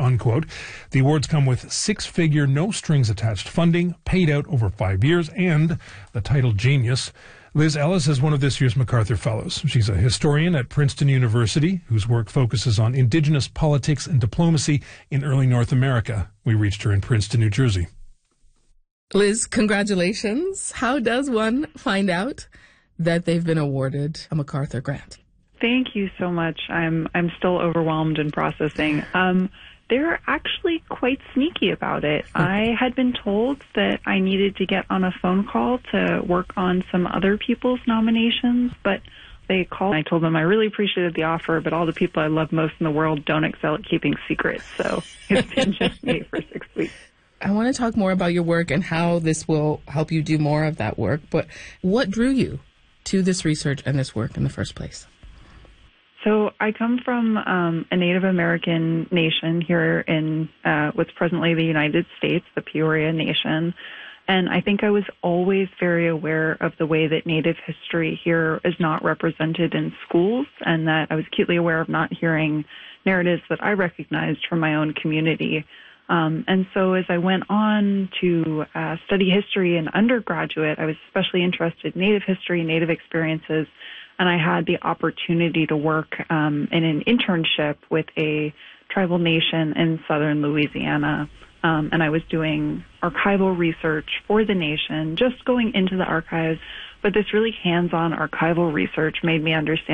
unquote. The awards come with six-figure, no-strings-attached funding, paid out over 5 years, and the title Genius. Liz Ellis is one of this year's MacArthur Fellows. She's a historian at Princeton University whose work focuses on indigenous politics and diplomacy in early North America. We reached her in Princeton, New Jersey. Liz, congratulations. How does one find out that they've been awarded a MacArthur grant? Thank you so much. I'm still overwhelmed and processing. They're actually quite sneaky about it. I had been told that I needed to get on a phone call to work on some other people's nominations, but they called. I told them I really appreciated the offer, but all the people I love most in the world don't excel at keeping secrets, so it's been just me for 6 weeks. I want to talk more about your work and how this will help you do more of that work, but what drew you to this research and this work in the first place? So I come from a Native American nation here in what's presently the United States, the Peoria Nation. And I think I was always very aware of the way that Native history here is not represented in schools, and that I was acutely aware of not hearing narratives that I recognized from my own community. And so as I went on to study history in undergraduate, I was especially interested in Native history, Native experiences, and I had the opportunity to work in an internship with a tribal nation in southern Louisiana. And I was doing archival research for the nation, just going into the archives. But this really hands-on archival research made me understand